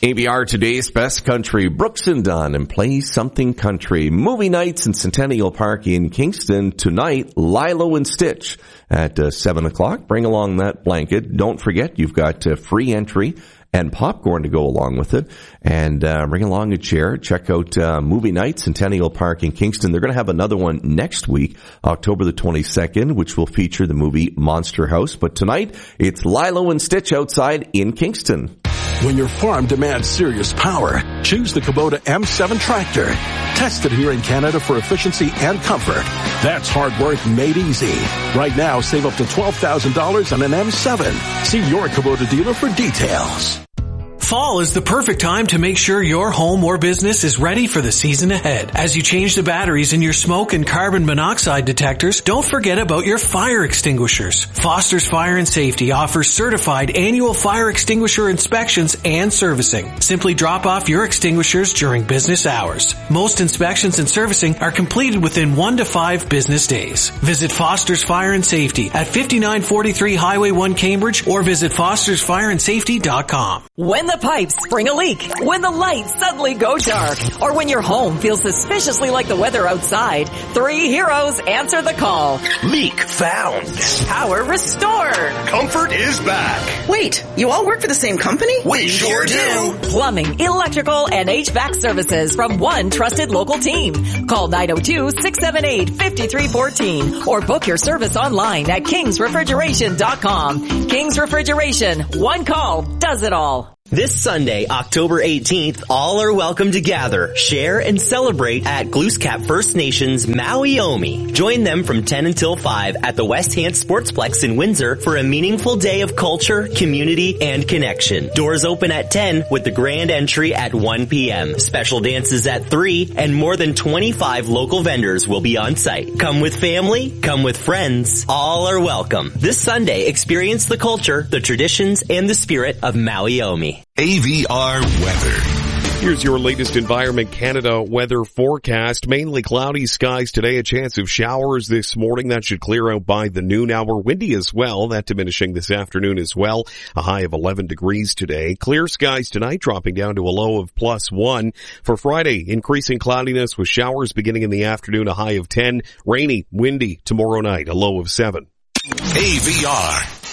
AVR Today's Best Country, Brooks and Dunn, and Play Something Country. Movie nights in Centennial Park in Kingston tonight, Lilo and Stitch at 7 o'clock. Bring along that blanket. Don't forget, you've got free entry and popcorn to go along with it. And bring along a chair. Check out Movie Night, Centennial Park in Kingston. They're going to have another one next week, October the 22nd, which will feature the movie Monster House. But tonight, it's Lilo and Stitch outside in Kingston. When your farm demands serious power, choose the Kubota M7 tractor. Tested here in Canada for efficiency and comfort. That's hard work made easy. Right now, save up to $12,000 on an M7. See your Kubota dealer for details. Fall is the perfect time to make sure your home or business is ready for the season ahead. As you change the batteries in your smoke and carbon monoxide detectors, don't forget about your fire extinguishers. Foster's Fire and Safety offers certified annual fire extinguisher inspections and servicing. Simply drop off your extinguishers during business hours. Most inspections and servicing are completed within 1 to 5 business days. Visit Foster's Fire and Safety at 5943 Highway 1 Cambridge or visit fostersfireandsafety.com. When the pipes spring a leak, when the lights suddenly go dark, or when your home feels suspiciously like the weather outside, 3 heroes answer the call. Leak found. Power restored. Comfort is back. Wait, you all work for the same company? We sure do. Plumbing, electrical, and HVAC services from one trusted local team. Call 902-678-5314 or book your service online at kingsrefrigeration.com. King's Refrigeration. One call does it all. This Sunday, October 18th, all are welcome to gather, share, and celebrate at Glooscap First Nations Maui Omi. Join them from 10 until 5 at the West Hants Sportsplex in Windsor for a meaningful day of culture, community, and connection. Doors open at 10 with the grand entry at 1 p.m. Special dances at 3 and more than 25 local vendors will be on site. Come with family, come with friends. All are welcome. This Sunday, experience the culture, the traditions, and the spirit of Maui Omi. AVR weather. Here's your latest Environment Canada weather forecast. Mainly cloudy skies today, a chance of showers this morning. That should clear out by the noon hour. Windy as well, that diminishing this afternoon as well. A high of 11 degrees today. Clear skies tonight, dropping down to a low of +1. For Friday, increasing cloudiness with showers beginning in the afternoon, a high of 10. Rainy, windy tomorrow night, a low of 7. AVR.